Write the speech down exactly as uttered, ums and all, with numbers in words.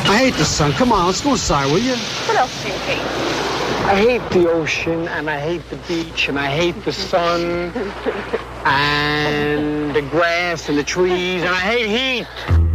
I hate the sun. Come on, let's go inside, will you? What else do you hate? I hate the ocean, and I hate the beach, and I hate the sun, and the grass, and the trees, and I hate heat.